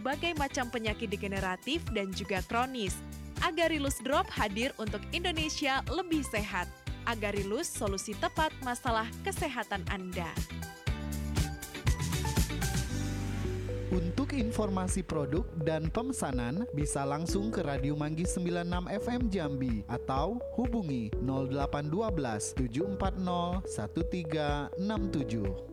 berbagai macam penyakit degeneratif dan juga kronis. Agarilus Drop hadir untuk Indonesia lebih sehat. Agarilus, solusi tepat masalah kesehatan Anda. Untuk informasi produk dan pemesanan bisa langsung ke Radio Manggis 96 FM Jambi atau hubungi 0812 740 1367.